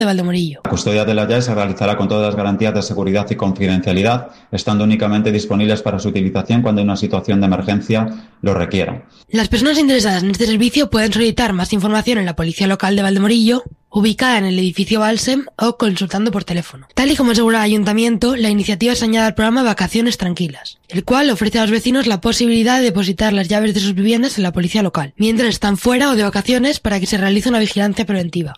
de Valdemorillo. La custodia de las llaves se realizará con todas las garantías de seguridad y confidencialidad, estando únicamente disponibles para su utilización cuando una situación de emergencia lo requiera. Las personas interesadas en este servicio pueden solicitar más información en la Policía Local de Valdemorillo, ubicada en el edificio Balsem, o consultando por teléfono. Tal y como asegura el Ayuntamiento, la iniciativa se añade al programa Vacaciones Tranquilas, el cual ofrece a los vecinos la posibilidad de depositar las llaves de sus viviendas en la policía local, mientras están fuera o de vacaciones, para que se realice una vigilancia preventiva.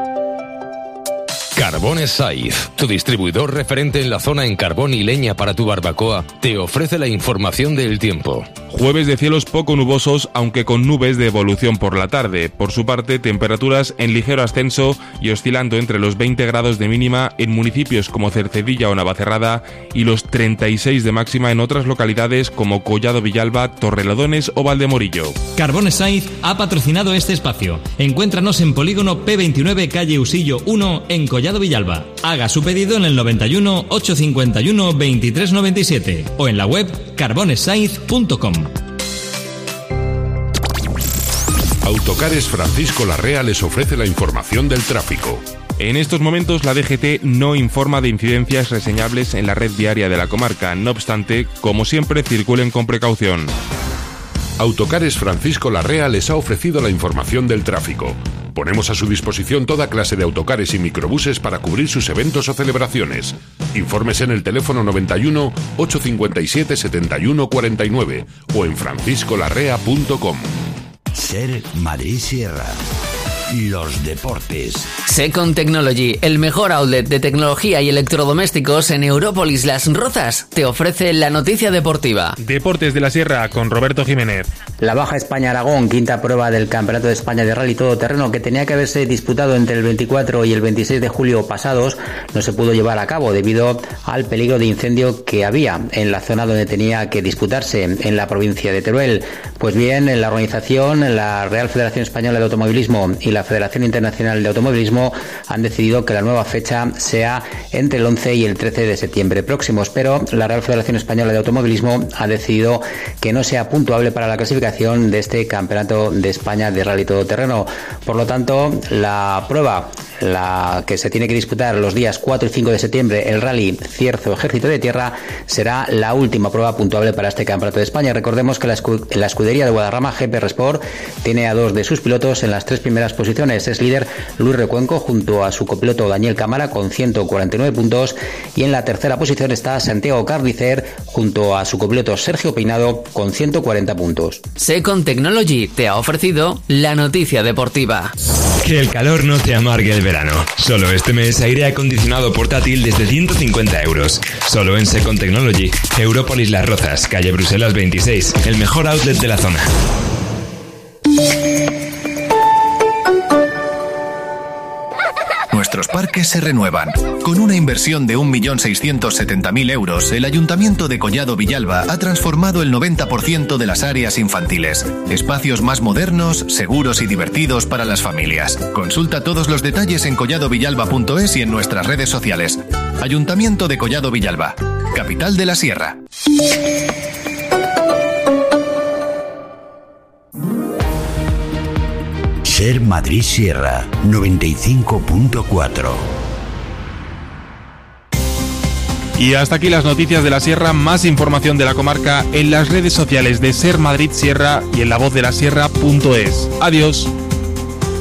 Carbones Saiz, tu distribuidor referente en la zona en carbón y leña para tu barbacoa, te ofrece la información del tiempo. Jueves de cielos poco nubosos, aunque con nubes de evolución por la tarde. Por su parte, temperaturas en ligero ascenso y oscilando entre los 20 grados de mínima en municipios como Cercedilla o Navacerrada y los 36 de máxima en otras localidades como Collado Villalba, Torrelodones o Valdemorillo. Carbones Saiz ha patrocinado este espacio. Encuéntranos en Polígono P29, calle Usillo 1, en Collado Villalba. Haga su pedido en el 91 851 2397 o en la web carbonessaiz.com. Autocares Francisco Larrea les ofrece la información del tráfico. En estos momentos la DGT no informa de incidencias reseñables en la red viaria de la comarca. No obstante, como siempre, circulen con precaución. Autocares Francisco Larrea les ha ofrecido la información del tráfico. Ponemos a su disposición toda clase de autocares y microbuses para cubrir sus eventos o celebraciones. Informes en el teléfono 91 857 71 49 o en franciscolarrea.com. Ser Madrid Sierra. Los deportes. Second Technology, el mejor outlet de tecnología y electrodomésticos en Európolis Las Rozas, te ofrece la noticia deportiva. Deportes de la Sierra con Roberto Jiménez. La Baja España-Aragón, quinta prueba del Campeonato de España de Rally Todoterreno, que tenía que haberse disputado entre el 24 y el 26 de julio pasados, no se pudo llevar a cabo debido al peligro de incendio que había en la zona donde tenía que disputarse, en la provincia de Teruel. Pues bien, en la organización, la Real Federación Española de Automovilismo y la Federación Internacional de Automovilismo han decidido que la nueva fecha sea entre el 11 y el 13 de septiembre próximos, pero la Real Federación Española de Automovilismo ha decidido que no sea puntuable para la clasificación de este Campeonato de España de Rally Todoterreno. Por lo tanto, la prueba, la que se tiene que disputar los días 4 y 5 de septiembre, el Rally Cierzo Ejército de Tierra, será la última prueba puntuable para este Campeonato de España. Recordemos que la escudería de Guadarrama, GP Sport, tiene a dos de sus pilotos en las tres primeras posiciones. Es líder Luis Recuenco junto a su copiloto Daniel Cámara con 149 puntos, y en la tercera posición está Santiago Carnicer junto a su copiloto Sergio Peinado con 140 puntos. Second Technology te ha ofrecido la noticia deportiva. Que el calor no te amargue el verano. Solo este mes aire acondicionado portátil desde 150 euros. Solo en Second Technology. Európolis Las Rozas, calle Bruselas 26, el mejor outlet de la zona. Nuestros parques se renuevan. Con una inversión de 1.670.000 euros, el Ayuntamiento de Collado Villalba ha transformado el 90% de las áreas infantiles. Espacios más modernos, seguros y divertidos para las familias. Consulta todos los detalles en colladovillalba.es y en nuestras redes sociales. Ayuntamiento de Collado Villalba, capital de la Sierra. Ser Madrid Sierra 95.4. Y hasta aquí las noticias de la Sierra. Más información de la comarca en las redes sociales de Ser Madrid Sierra y en lavozdelasierra.es. Adiós.